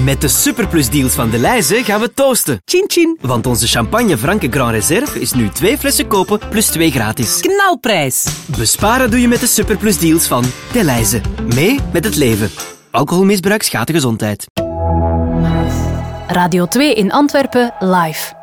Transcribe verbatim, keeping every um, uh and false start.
Met de superplusdeals van Delhaize gaan we toosten. Chin chin. Want onze champagne Franke Grand Reserve is nu twee flessen kopen plus twee gratis. Knalprijs. Besparen doe je met de superplusdeals van Delhaize. Mee met het leven. Alcoholmisbruik schaadt de gezondheid. Radio twee in Antwerpen live.